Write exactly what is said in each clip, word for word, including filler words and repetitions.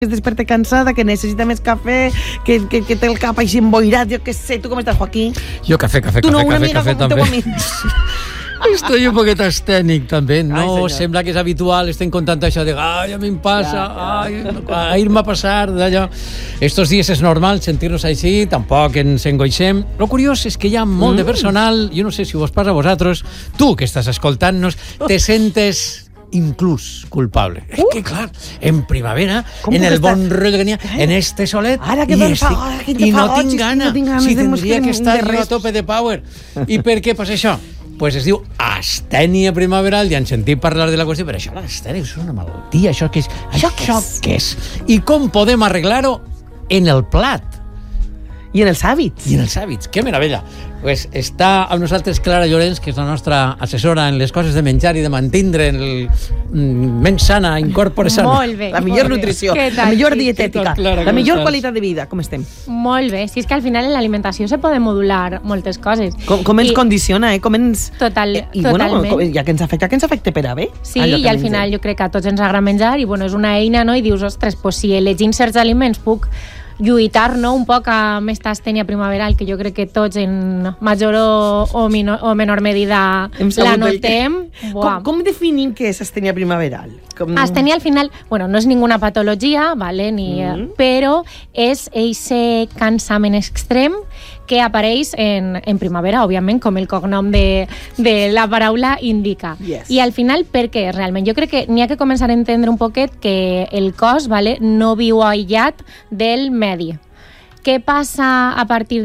que es desperta cansada, que necessita més cafè, que, que, que té el cap així emboirat, jo què sé. Tu com estàs, Joaquín? Jo cafè, cafè, tu cafè, no, una cafè, amiga cafè, com també. Estoy un poquet astènic, també. No Ai, sembla que és habitual, estem contant això de ai, a mi em passa, ai, ahir-me a passar, d'allò. Estos dies és normal sentir-nos així, tampoc ens engoixem. Lo curiós és que hi ha molt mm. de personal, jo no sé si vos passa a vosaltres, tu que estàs escoltant-nos, te sentes inclús culpable. Uh. És que, clar, en primavera, en el bon rotllo que n'hi ha, en este solet, ara que i, ben fa, estic, ara, i no fa, tinc gana. No tinc ganes si de tindria que estar jo a tope de power. I per què passa això? Pues es diu astènia primaveral, ja han sentit parlar de la qüestió, però això l'astènia és una malaltia, això què és? Això, això què és? I com podem arreglar-ho? En el plat. I en els hàbits. I en els hàbits, que meravella. Pues està amb nosaltres Clara Llorenç, que és la nostra assessora en les coses de menjar i de mantindre el menys sana, incorpore sana. Molt bé. La millor nutrició, la millor dietètica, la millor qualitat de vida. Com estem? Molt bé. Si és que al final en l'alimentació se poden modular moltes coses. Com, com ens I... condiciona, eh? Com ens... Total, eh, I, totalment. Bueno, ja que ens afecta, que ens afecta per a bé. Sí, i al final jo crec que a tots ens agrada menjar i bueno, és una eina, no? I dius, ostres, pues si elegint certs aliments puc lluitar, no?, un poc amb esta astènia primaveral, que jo crec que tots en major o, o, minor, o menor medida la notem. Com, com definim què és astènia primaveral? Com... Astènia al final, bueno, no és ninguna patologia, ¿vale? Ni, mm. però és eixe cansament extrem que apareix en, en primavera, òbviament, com el cognom de, de la paraula indica. Yes. I al final, per què? Realment, jo crec que n'hi ha que començar a entendre un poquet que el cos, ¿vale?, no viu aïllat del medi. Què passa a partir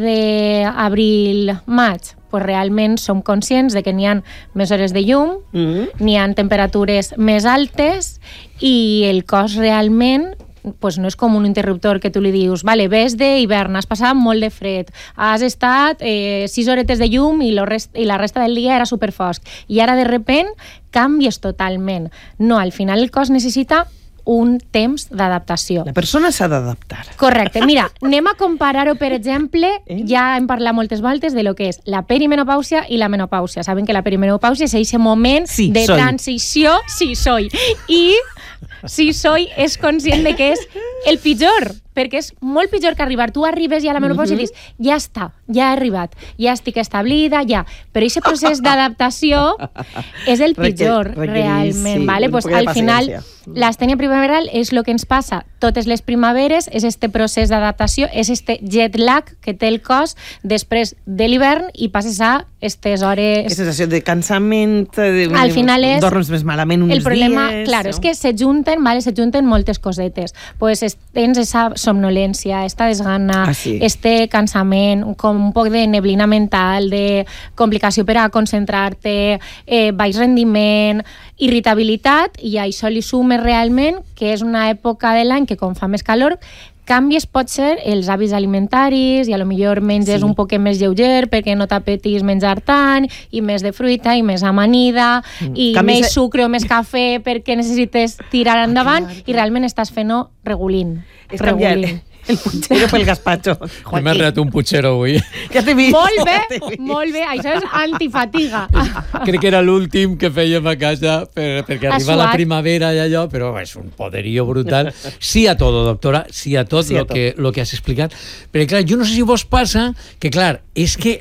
d'abril, maig? Pues realment som conscients de que n'hi ha més hores de llum, mm. n'hi ha temperatures més altes i el cos realment pues no és com un interruptor que tu li dius vale, ves d'hivern, has passat molt de fred, has estat eh, sis horetes de llum i, rest, i la resta del dia era superfosc i ara de repent canvies totalment. No, al final el cos necessita un temps d'adaptació. La persona s'ha d'adaptar. Correcte. Mira, anem a comparar-ho, per exemple, eh? ja hem parlat moltes voltes de lo que és la perimenopàusia i la menopàusia. Saben que la perimenopàusia és aquest moment sí, de soy. transició, sí, soy, i sí, soy és conscient de que és el pitjor, perquè és molt pitjor que arribar. Tu arribes ja a la menopàusia mm-hmm. i dius, ja està, ja he arribat, ja estic establida, ja. Però aquest procés d'adaptació és el pitjor, Requer, realment. Sí, vale? Pues, al final, l'astènia primaveral és el que ens passa totes les primaveres, és este procés d'adaptació, és este jet lag que té el cos després de l'hivern i passes a aquestes hores... És sensació de cansament, de... al final és... dorms més malament uns el problema, dies... Clar, no? és que se junten, vale, se junten moltes cosetes. Pues es, tens esa somnolència, esta desgana, ah, sí. este cansament, com un poc de neblina mental, de complicació per a concentrar-te, eh, baix rendiment, irritabilitat, i això li sumes realment que és una època de l'any que com fa més calor canvies pot ser els hàbits alimentaris i a lo millor menges sí. un poc més lleuger perquè no t'apetis menjar tant i més de fruita i més amanida mm. i canvies... més sucre o més cafè perquè necessites tirar endavant ah, i realment estàs fent-ho regulint. És regulint. El putxero pel gazpacho. M'he reat un putxero avui. Ja t'he vist. Molt bé, ja molt bé. Això és antifatiga. Crec que era l'últim que fèiem a casa per, perquè arriba la primavera i allò, però és un poderío brutal. Sí a todo, doctora, sí a tot sí lo, que, lo que has explicat. Perquè, clar, jo no sé si vos passa que, clar, és que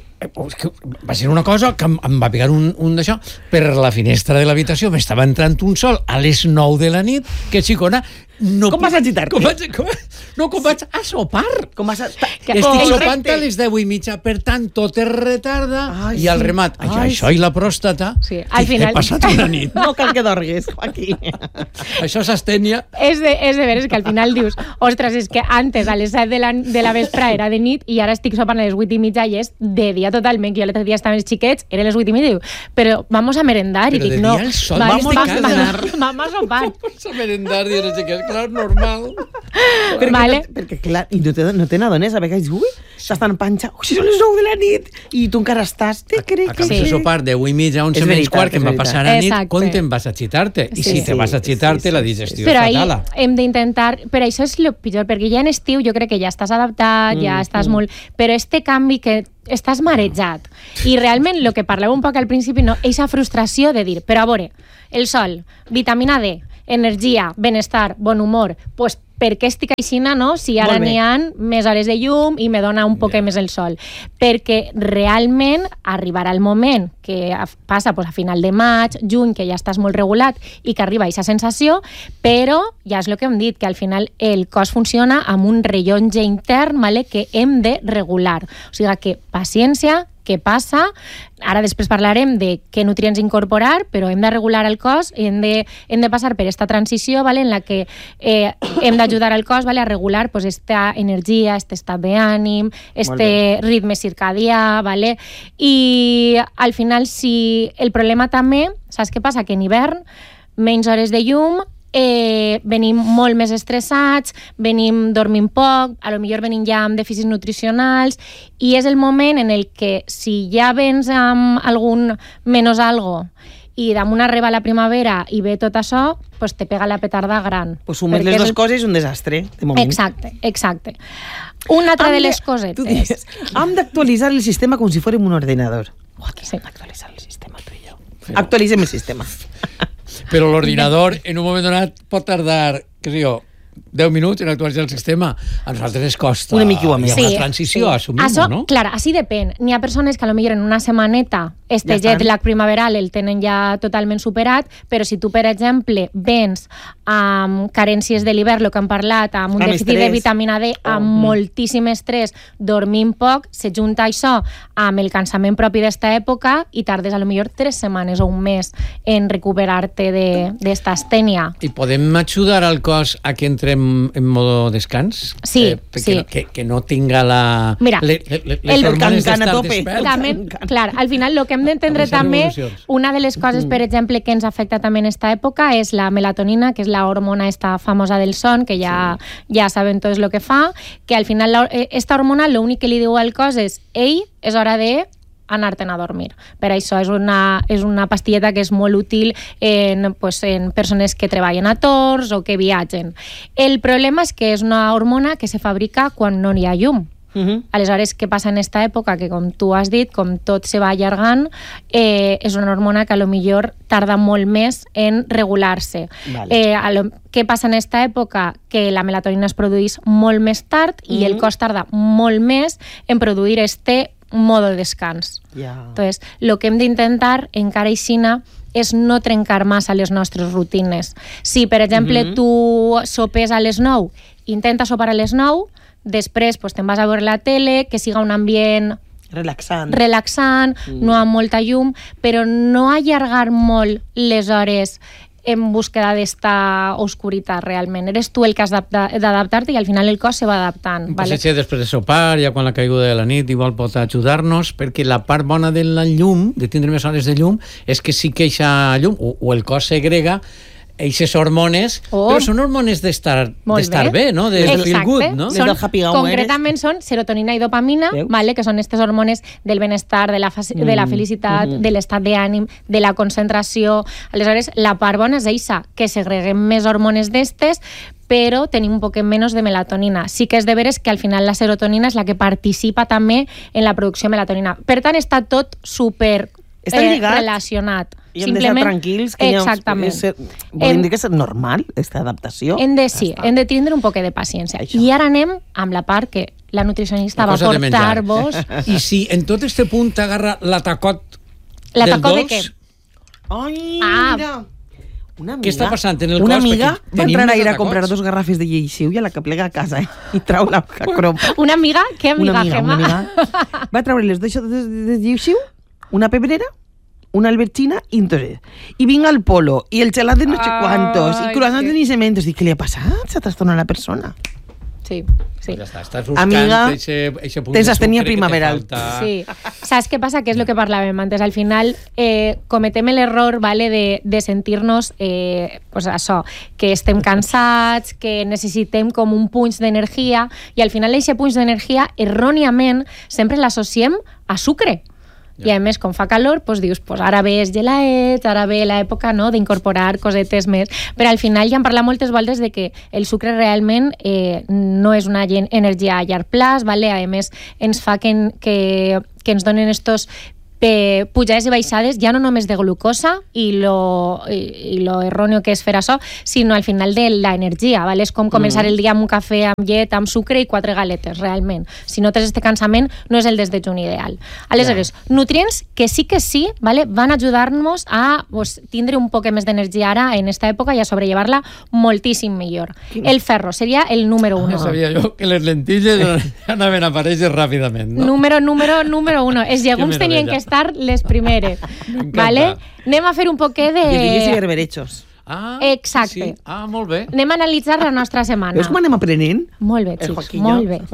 va ser una cosa que em, em va pegar un, un d'això per la finestra de l'habitació m'estava entrant un sol a les nou de la nit que xicona no com vas a agitar-te? Com vaig, com, no, com vaig a sopar com vas a... estic oh, sopant a les deu i mitja per tant tot es retarda ai, i al remat ai, ai, això sí. I la pròstata sí. Al final... he passat una nit no cal que dorguis aquí això és astènia és de, és de veres que al final dius ostres, és que antes a les set de la, de la vespre era de nit i ara estic sopant a les vuit i mitja i és de dia totalment, que jo l'altre dia estava amb els xiquets, eren les vuit i mitja, i diu, però vamos a merendar, però i dic, no, sol, vamos, va, a merendar. Vamos a sopar. Vamos a merendar, i els xiquets, clar, normal. Perquè, vale. no, perquè clar, i no te, no te n'adones, a vegades, ui, estàs tan panxa, ui, si són les nou de la nit, i tu encara estàs, te crec que... Acabes de sopar de vuit i mitja, onze menys quart, que em va passar a nit, exacte. Com te'n vas a xitar-te? I sí, si te sí, vas a xitar-te, sí, sí, la digestió però és fatala. Però hem d'intentar... Però això és el pitjor, perquè ja en estiu jo crec que ja estàs adaptat, mm, ja estàs mm. molt... Però este canvi que estàs marejat. I realment, el que parleu un poc al principi, no, eixa frustració de dir, però a veure, el sol, vitamina D, energia, benestar, bon humor, pues per què estic aixina, no? Si ara n'hi ha més hores de llum i me dona un poc yeah. més el sol. Perquè realment arribarà el moment que passa pues, a final de maig, juny, que ja estàs molt regulat i que arriba aquesta sensació, però ja és el que hem dit, que al final el cos funciona amb un rellotge intern, vale, que hem de regular. O sigui que paciència, què passa. Ara després parlarem de què nutrients incorporar, però hem de regular el cos i hem de, hem de passar per aquesta transició, vale, en la que eh, hem d'ajudar al cos, vale, a regular pues, esta energia, este estat d'ànim, este ritme circadià, vale? I al final, si el problema també, saps què passa? Que en hivern, menys hores de llum, Eh, venim molt més estressats, venim dormint poc, a lo millor venim ja amb dèficits nutricionals, i és el moment en el que si ja vens amb algun menos algo i damunt arriba la primavera i ve tot això, pues te pega la petarda gran. Pues sumar les dues el... coses és un desastre, de moment. Exacte, exacte. Una altra de les cosetes. Hem d'actualitzar el sistema com si fórem un ordenador. Uah, que sí. Hem d'actualitzar el sistema, tu i jo. Però... Actualitzem el sistema. Però l'ordinador en un moment donat pot tardar, què sé jo, deu minuts en actualitzar el sistema. A nosaltres ens costa. Una mica més. Hi ha una transició, sí. Assumim-ho, no? Clar, així depèn. N'hi ha persones que a lo millor en una setmaneta este ja jet lag primaveral el tenen ja totalment superat, però si tu, per exemple, vens amb carències de l'hivern, el que hem parlat, amb un amb dèficit estrès. de vitamina D, amb oh. moltíssim estrès, dormint poc, se junta això amb el cansament propi d'esta època i tardes a lo millor tres setmanes o un mes en recuperar-te d'esta astènia. I podem ajudar al cos a que entrem en modo descans? Sí, eh, que, sí. Que, que no tinga la... Mira, le, le, les el hormones d'estar despert. També, clar, al final el que hem d'entendre també, una de les coses, per exemple, que ens afecta també en esta època és la melatonina, que és la hormona esta famosa del son, que ja, sí. ja saben tots el que fa, que al final la, esta hormona l'únic que li diu al cos és ei, és hora de anar-te'n a dormir. Per això és una, és una pastilleta que és molt útil en, pues, en persones que treballen a torns o que viatgen. El problema és que és una hormona que se fabrica quan no hi ha llum. Uh-huh. Aleshores, què passa en esta època? Que com tu has dit, com tot se va allargant, eh, és una hormona que a lo millor tarda molt més en regular-se. Vale. Eh, a lo, què passa en esta època? Que la melatonina es produeix molt més tard uh-huh. i el cos tarda molt més en produir este modo de descans. Yeah. Entonces, lo que hem d'intentar encara aixina és no trencar massa les nostres rutines. Si, per exemple, uh-huh. tu sopes a les nou, intenta sopar a les nou, després pues, te'n vas a veure la tele, que siga un ambient relaxant, relaxant mm. no amb molta llum, però no allargar molt les hores en búsqueda d'esta oscuritat realment. Eres tu el que has d'adaptar-te i al final el cos se va adaptant. Un vale? passeig després de sopar, ja quan la caiguda de la nit igual pot ajudar-nos, perquè la part bona de la llum, de tindre més hores de llum, és que sí que eixa llum, o, o el cos segrega eixes hormones, oh. però són hormones d'estar bé, bé, no? De feel good, no? Són, concretament són serotonina i dopamina, vale? Que són aquestes hormones del benestar, de la, mm. de la felicitat, mm. de l'estat d'ànim, de la concentració. Aleshores, la part bona és eixa, que segreguem més hormones d'estes, però tenim un poc menys de melatonina. Sí que és de veres que al final la serotonina és la que participa també en la producció de melatonina. Per tant, està tot super eh, relacionat. I hem d'estar tranquils. Que exactament. Ja volem dir que és normal, aquesta adaptació. Hem de, sí, hem de tindre un poc de paciència. Això. I ara anem amb la part que la nutricionista la va portar-vos. I si en tot este punt t'agarra la tacot la del tacot dolç... de què? Ai, mira! Ah. Una amiga, què està passant en el una cos? Una amiga va entrar a ir a comprar dos garrafes de lleixiu i a la que plega a casa eh? i trau la cropa. Una amiga? Què amiga, una amiga, Gemma? Una amiga. Va treure les dos de, de, de lleixiu, una pebrera, una alberchina y entonces y vinga el polo y el gelat de no sé cuántos y croissants de ni cementos. Dic, què li ha passat? S'ha trastornat la persona. Sí, sí. Pues ja està, estàs buscant amiga, eixe, eixe punt tens astènia primaveral. Sí. Saps què passa? Que és el que parlàvem antes. Al final eh, cometem l'error, vale, de, de sentir-nos eh, pues això, que estem cansats, que necessitem com un punx d'energia i al final aquest punx d'energia erròniament sempre l'associem a sucre. I a més, com fa calor, doncs dius, pues ara ve els gelats, ara ve l'època no, d'incorporar cosetes més. Però al final ja hem parlat moltes voltes de que el sucre realment eh, no és una energia a llarg plaç, vale? A més ens fa que, que, que ens donen estos per pujades i baixades, ja no només de glucosa i lo, i, i lo erróneo que és fer això, sinó al final de l'energia, ¿vale? És com començar mm. el dia amb un cafè amb llet, amb sucre i quatre galetes, realment. Si no tens este cansament, no és el desdejuni ideal. Aleshores, yeah. nutrients que sí que sí, ¿vale? Van a ajudar-nos a pues, tindre un poc més d'energia ara en esta època i a sobrellevar-la moltíssim millor. Quin? El ferro seria el número uno. Ah, sabia jo que les lentilles anaven a aparèixer ràpidament, no? Número, número, número uno. Els llegums tenien que estar les primeres. ¿Vale? Anem a fer un poquet de... Guirilles i berberechos. Ah, exacte. Sí. Ah, molt bé. Anem a analitzar la nostra setmana. Veus com anem aprenent? Molt bé, xics, molt bé.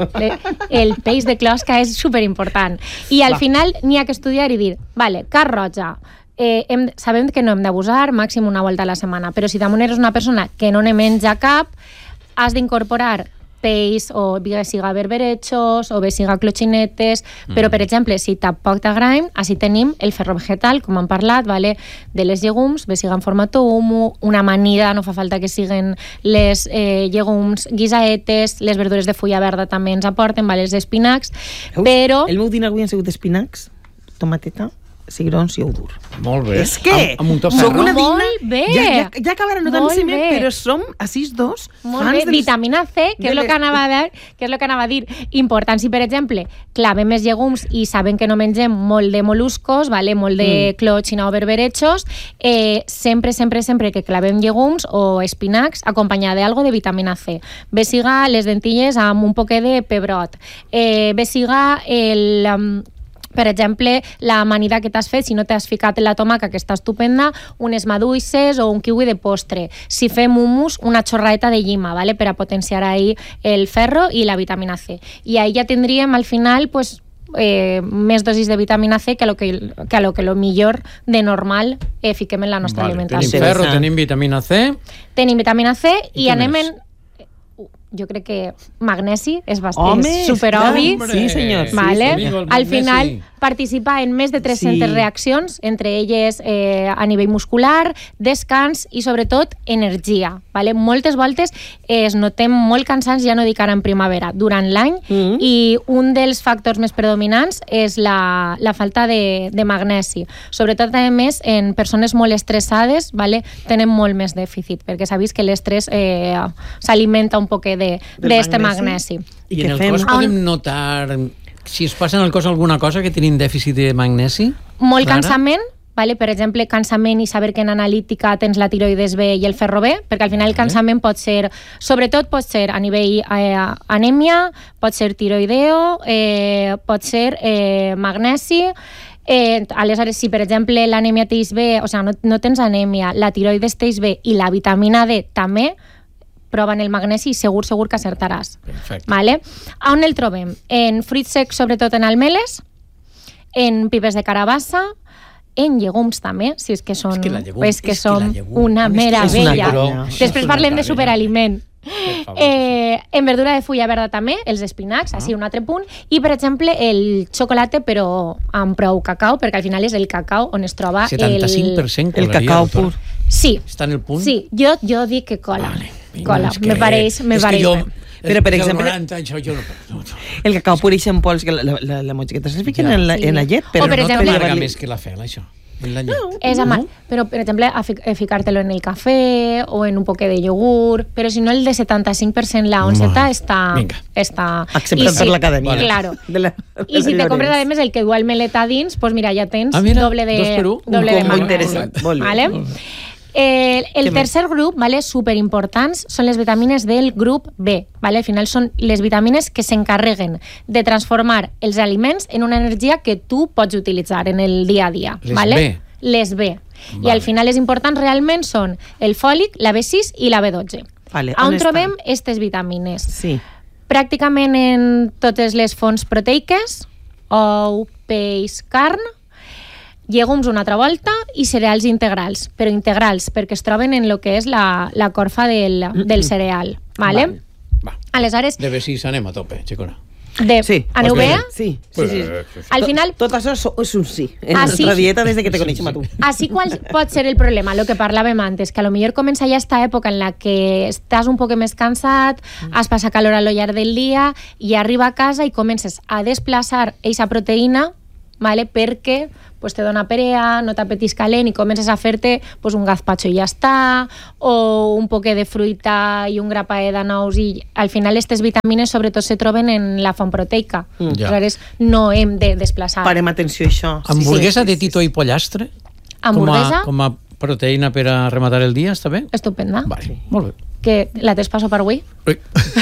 El peix de closca és superimportant. I al Va. final n'hi ha que estudiar i dir, vale, carn roja, eh, hem, sabem que no hem d'abusar, màxim una volta a la setmana, però si damunt eres una persona que no ne menja cap, has d'incorporar peix o bé siga berberechos o bé siga clochinetes, mm. però per exemple, si tampoc t'agraden, així tenim el ferro vegetal, com hem parlat, vale? De les llegums, bé siga en formato humo, una amanida, no fa falta que siguen les eh, llegums guisaetes, les verdures de fulla verda també ens aporten, vale? Els espinacs, Veus? Però... El meu dinar avui han sigut espinacs, tomateta, cigrons i ou dur. Molt bé. És que amb, amb un toc ferro. Molt bé. Ja, ja, ja acabarà notant-se més, però som, així dos, molt fans bé. dels... Vitamina C, que és el que anava a dir, que és el que anava a dir. Important, si per exemple clavem més llegums i sabem que no mengem molt de moluscos, vale? Molt de mm. clochina o berberechos, eh, sempre, sempre, sempre que clavem llegums o espinacs acompanyada d'algo de vitamina C. Bé siga les dentilles amb un poquet de pebrot. Eh, bé siga el... Um, per exemple, l'amanida que t'has fet, si no t'has ficat la tomaca, que està estupenda, unes maduixes o un kiwi de postre. Si fem hummus, una xorraeta de llima, ¿vale? Per a potenciar ahí el ferro i la vitamina C. I ahí ja tindríem al final, pues, eh, més dosis de vitamina C que a lo que, que, a lo, que lo millor de normal eh, fiquem en la nostra vale, alimentació. Tenim ferro, tenim vitamina C. Tenim vitamina C i, i anem més? en... Jo crec que magnesi és, bast... Home, és superobvi. Sí, senyor. Vale? Sí, sí. Al final participa en més de tres-centes sí. reaccions, entre elles eh, a nivell muscular, descans i sobretot energia. Vale? Moltes voltes eh, es notem molt cansats, ja no dic ara en primavera, durant l'any, mm-hmm. i un dels factors més predominants és la, la falta de, de magnesi. Sobretot a més en persones molt estressades, vale? Tenen molt més dèficit, perquè s'ha vist que l'estrès eh, s'alimenta un poquet de, de este magnesi. I en el cos podem notar... Si es passa en el cos alguna cosa que tenim dèficit de magnesi? Molt Clara? cansament, vale? Per exemple, cansament i saber que en analítica tens la tiroides B i el ferro B, perquè al final el cansament pot ser, sobretot pot ser a nivell eh, anèmia, pot ser tiroideo, eh, pot ser eh, magnesi. Eh, aleshores, si per exemple l'anèmia teix B, o sigui, no, no tens anèmia, la tiroides teix B i la vitamina D també, prova en el magnesi i segur, segur que acertaràs. Perfecte. Vale? On el trobem? En fruits secs, sobretot en almeles, en pipes de carabassa, en llegums també, si és que són, és que, llegum, és que és som que una meravella. Una Després parlem de superaliment. Eh, en verdura de fulla verda també, els espinacs, ah. així un altre punt, i per exemple el xocolata però amb prou cacau, perquè al final és el cacau on es troba setanta-cinc per cent el, el cacau pur. Sí. Està en el punt? Sí, jo, jo dic que cola. Vale. Cola, no, me pareix, me pareix jo, però per exemple noranta, això, jo no, no, no. el cacau pur ix en pols que la, la, la motxequeta se fiquen ja. en, la, sí. en la llet, però per no exemple, t'amarga més que la fel, això. No, és amarg, però per exemple a, fi, a ficar-te-lo en el cafè o en un poquet de iogurt, però si no el de setanta-cinc per cent la onceta està, està acceptat si, per l'acadèmia. Vale. Claro. De la, de I si te compres a més el que du el melet a dins, pues mira, ja tens ah, mira, doble de, doble de molt interessant. Vale? Eh, el tercer grup, vale, superimportants, són les vitamines del grup B. Vale? Al final són les vitamines que s'encarreguen de transformar els aliments en una energia que tu pots utilitzar en el dia a dia. Les vale? B. Les B. Vale. I al final les importants realment són el fòlic, la B sis i la B dotze. Vale. On, On trobem aquestes vitamines? Sí. Pràcticament en totes les fonts proteiques, ou, peix, carn, llegums una altra volta i cereals integrals, però integrals perquè es troben en el que és la, la corfa del, del cereal. Vale? Va. Aleshores... De B sis anem a tope, xicona. De, sí. Aneu bé? Sí, sí, sí. Al final... Tot, tot això és un sí, en la així, nostra dieta des de que te coneixem a tu. Així qual pot ser el problema, el que parlàvem antes, que a lo millor comença ja esta època en la que estàs un poc més cansat, has passat calor a lo llarg del dia i arriba a casa i comences a desplaçar eixa proteïna, vale, perquè pues te dona perea, no t'apetís calent i comences a fer-te pues, un gazpacho i ja està, o un poquet de fruita i un grapaet de nous, i al final aquestes vitamines sobretot se troben en la font proteica. Mm. Ja. Aleshores no hem de desplaçar. Parem atenció a això. Hamburguesa sí, sí, de Tito sí, sí. i pollastre? Hamburguesa? Com a, com a proteïna per a rematar el dia, està bé? Estupenda. Vale, sí. Molt bé. Que la tens passo per avui? Ui.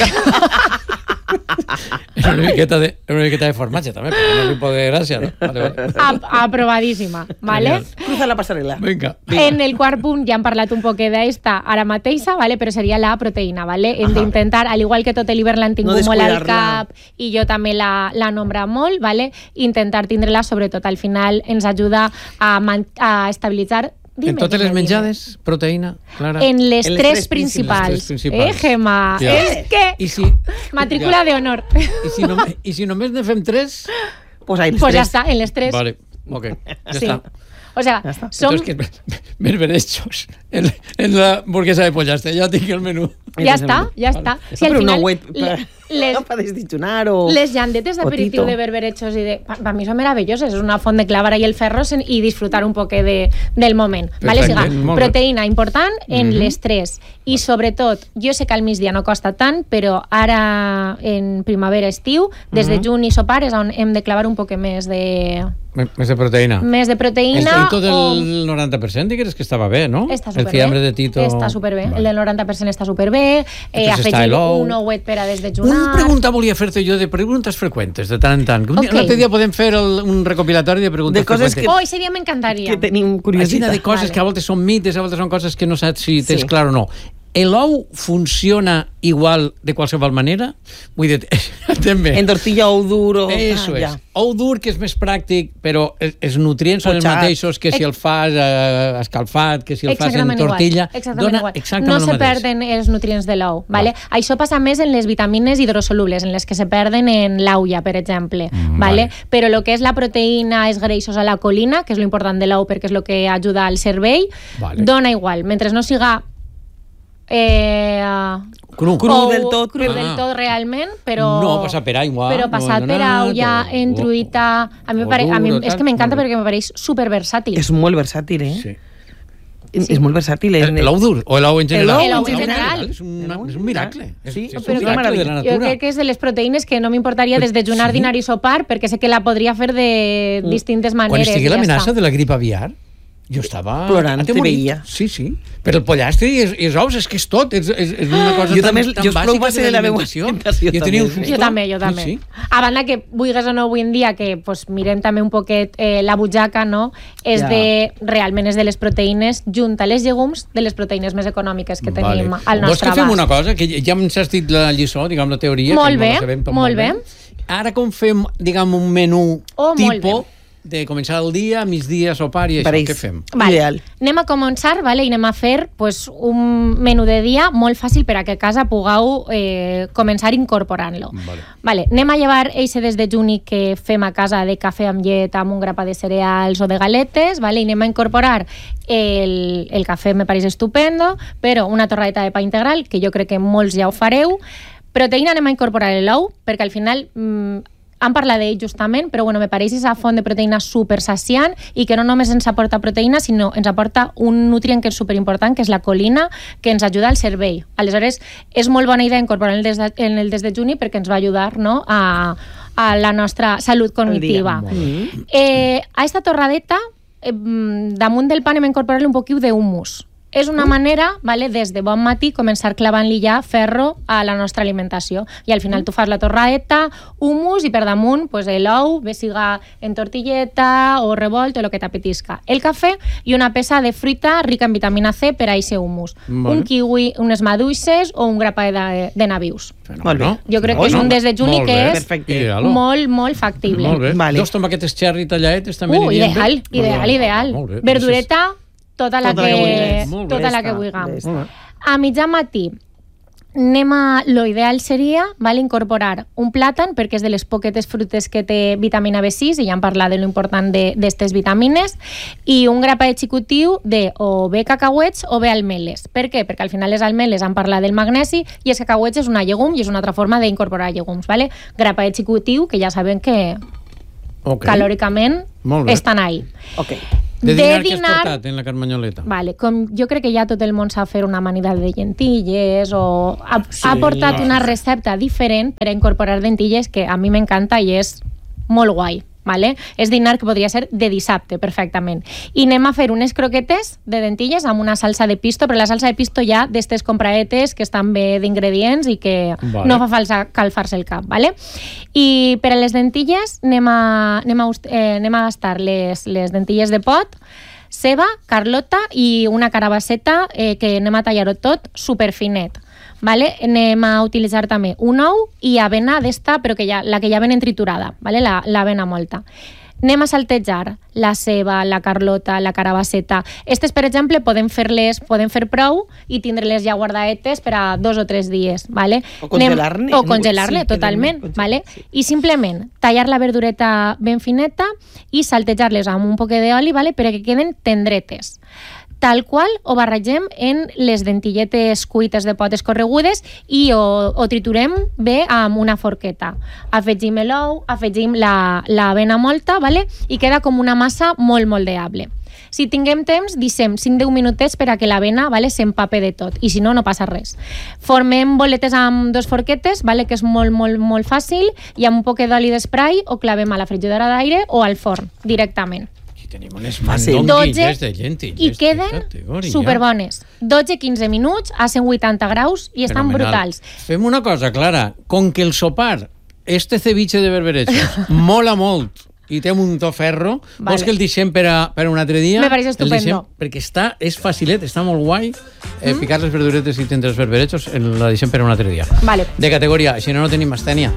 És una miqueta de, una miqueta de formatge també, perquè no li pot de gràcia, no? Vale, vale. A, aprobadíssima, vale? Cruza la passarel·la. Vinga. En el quart punt ja hem parlat un poquet d'esta ara mateixa, vale? Però seria la proteïna, vale? Hem d'intentar, al igual que tot l'hivern l'han tingut no molt al cap i jo també la, la nombra molt, vale? Intentar tindre-la, sobretot al final ens ajuda a, a estabilitzar. Dime, en totes dime, les menjades, dime. Proteïna, Clara? En les, en les tres, tres principals. Les tres principals. Eh, Gemma? Ja. És que... I si, matrícula ja. de honor. I si, només, I si només ne fem tres? Pues, ahí les pues tres. Ja està, en les tres. Vale, ok, ja sí. està. O sea, ja som... Entonces, que berberechos en, en la hamburguesa de pollastre, ya tinc el menú. Ja està, ja està. Vale. Si al final... No web, les, no, para desdichonar o... Les llandetes d'aperitiu de berberechos i de... Per mi són meravelloses, és una font de clavar ahí el ferro i disfrutar un poc de, del moment. Perfecte, vale, siga, proteïna important en mm -hmm. les tres. I sobretot, jo sé que al migdia no costa tant, però ara en primavera-estiu, des de juny i sopar és on hem de clavar un poc més de... Més de proteïna. Més de proteïna. El Tito del o... noranta per cent, digues que estava bé, no? Està superbé. El fiambre de Tito... Està superbé. Vale. El del noranta per cent està superbé. Eh, afegir un ouet per a desdejunar. Una pregunta volia fer-te jo de preguntes freqüentes, de tant en tant. Un okay. altre dia podem fer el, un recopilatori de preguntes de coses freqüentes. Que... Oh, seria m'encantaria. Que tenim curiositat. De coses vale. Que a voltes són mites, a voltes són coses que no saps si tens sí. clar o no. L'ou funciona igual de qualsevol manera? Vull dir, també. En tortilla ou dur o... Eso ah, és. Ou dur, que és més pràctic, però els, els nutrients són els mateixos que si el fas eh, escalfat, que si el fas en tortilla. Exactament igual. No se perden els nutrients de l'ou. Vale? Va. Això passa més en les vitamines hidrosolubles, en les que se perden en l'auia, per exemple. Mm, vale? Vale. Però el que és la proteïna, els greixos a la colina, que és l'important de l'ou perquè és el que ajuda al cervell, vale. Dona igual. Mentre no siga Eh, cru, cru o, del tot cru ah. del tot realment, però no, passat per aigua però passat no, per aigua, en truita a mi, pare, a mi és que m'encanta perquè me pareix super versàtil. És molt versàtil, eh? Sí. Sí. És molt versàtil. Eh? L'ou dur o l'ou en general? L'ou en general. És, una, és un miracle. Sí, és, és però un miracle de la natura. Jo crec que és de les proteïnes que no m'importaria desdejunar, sí. dinar i sopar, perquè sé que la podria fer de distintes maneres. Quan estigui l'amenaça de la grip aviar, jo estava... plorant, te veia. Sí, sí. Però el pollastre i els, i els ous és que és tot. És, és, és una cosa jo tan, també, tan jo bàsica de l'alimentació. Jo, teniu... jo també, jo també. Sí, sí. A banda que, vulguis o no, avui en dia, que pues, mirem també un poquet eh, la butxaca, no? És ja. de, realment és de les proteïnes, junta les llegums, de les proteïnes més econòmiques que vale. Tenim al nostre abast. Vols que fem una cosa? Que ja hem sentit la lliçó, diguem, la teoria. Molt bé, no sabem, molt, molt bé. bé. Ara com fem, diguem, un menú oh, tipo... de començar el dia, migdia, sopar i això, Pareix. Què fem? Vale. Ideal. Anem a començar, vale? I anem a fer pues, un menú de dia molt fàcil per a que a casa pugueu eh, començar incorporant-lo. Vale. Vale. Anem a llevar eixe desdejuni que fem a casa de cafè amb llet, amb un grapa de cereals o de galetes, vale? I anem a incorporar el, el cafè, me pareix estupendo, però una torradeta de pa integral, que jo crec que molts ja ho fareu. Proteïna anem a incorporar l'ou, perquè al final... Mm, han parlat d'ell justament, però bueno, me pareix aquesta font de proteïna super saciant i que no només ens aporta proteïna, sinó ens aporta un nutrient que és superimportant, que és la colina, que ens ajuda al cervell. Aleshores, és molt bona idea incorporar en el, desde, en el desdejuni perquè ens va ajudar, no?, a, a la nostra salut cognitiva. Mm-hmm. Eh, a esta torradeta, eh, damunt del pa anem a incorporar-li un poquiu d'humus. És una manera, vale, des de bon matí, començar clavant-li ja ferro a la nostra alimentació. I al final tu fas la torradeta, humus i per damunt pues, l'ou, bé siga en tortilleta o revolt o el que t'apetisca. El cafè i una peça de fruita rica en vitamina C per a aquest humus. Vale. Un kiwi, unes maduixes o un grapaet de, de nabius. Molt bé. Jo crec que és un desdejuni que és perfecte. molt, molt factible. Molt bé. Vale. Dos tomaquetes cherry talladetes també uh, anirien ideal, bé? Ideal, ideal. Bé, verdureta, tota la tota que, que, tota la que vulguem. A mitjà matí anem a... Lo ideal seria, vale, incorporar un plàtan, perquè és de les poquetes frutes que té vitamina B sis, i ja hem parlat de lo important d'aquestes vitamines, i un grapaet xicotiu de o bé cacauets o bé almeles. Per què? Perquè al final les almeles han parlat del magnesi i els cacauets és una llegum i és una altra forma d'incorporar llegums, vale? Grapaet xicotiu, que ja sabem que okay. calòricament estan ahí. Ok. De dinar, què has portat en la carmanyoleta? Vale, com jo crec que ja tot el món sap fer una amanida de llentilles o ha, sí, ha portat una recepta diferent per a incorporar lentilles que a mi m'encanta i és molt guai. Vale? És dinar que podria ser de dissabte, perfectament. I anem a fer unes croquetes de lentilles amb una salsa de pisto, però la salsa de pisto ja d'estes compraetes que estan bé d'ingredients i que vale. no fa falta calfar-se el cap. Vale? I per a les lentilles anem a, anem a, eh, anem a gastar les, les lentilles de pot, ceba, carlota i una carabasseta eh, que anem a tallar-ho tot superfinet. Vale? Anem a utilitzar també un ou i avena d'esta, però que ja, la que ja venen triturada, vale? la, l'avena molta. Anem a saltejar la ceba, la carlota, la carabasseta. Estes, per exemple, podem fer-les, podem fer prou i tindre-les ja guardaetes per a dos o tres dies. Vale? O congelar-ne. O congelar-le, sí, totalment. Vale? Sí. I simplement tallar la verdureta ben fineta i saltejar-les amb un poc d'oli, vale? perquè queden tendretes. Tal qual ho barregem en les dentilletes cuites de pot escorregudes i ho, ho triturem bé amb una forqueta. Afegim l'ou, afegim la, l'avena molta, vale? I queda com una massa molt moldeable. Si tinguem temps, deixem cinc a deu minutets per a que l'avena, vale, s'empape de tot, i si no, no passa res. Formem boletes amb dos forquetes, vale, que és molt, molt, molt fàcil, i amb un poc d'oli d'esprai ho clavem a la frigidora d'aire o al forn, directament. Tenim unes mandonguilles de lentilles. I queden superbones. dotze a quinze minuts a cent vuitanta graus i estan fenomenal. Brutals. Fem una cosa, Clara. Com que el sopar, este ceviche de berberechos, mola molt i té un to ferro, vale. Vols que el deixem per a, per a un altre dia? Me pareix estupendo. Deixem, perquè està, és facilet, està molt guai eh, mm. picar les verduretes i tindre els berberechos, la deixem per a un altre dia. Vale. De categoria, si no, no tenim astènia.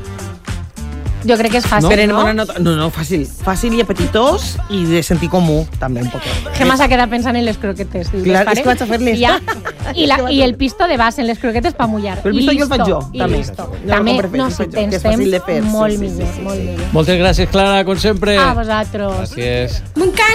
Jo crec que és fàcil, no? No, no, no fàcil. Fàcil i apetitós i de sentir comú, també, un poc. Gemma s'ha quedat pensant en les croquetes. Clar, és que vaig a fer-les. Ja. I, la, I el pisto de base en les croquetes per mullar. Però el pisto jo el faig jo, també. També, no, si tens temps, molt millor. Moltes gràcies, Clara, com sempre. A vosaltres. Gràcies. M'encanta.